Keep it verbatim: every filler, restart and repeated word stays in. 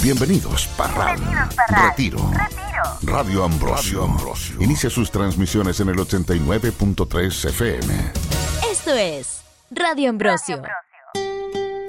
Bienvenidos, Parral. Bienvenidos, Parral. Retiro. Retiro. Radio Ambrosio. Radio Ambrosio. Inicia sus transmisiones en el ochenta y nueve punto tres F M. Esto es Radio Ambrosio.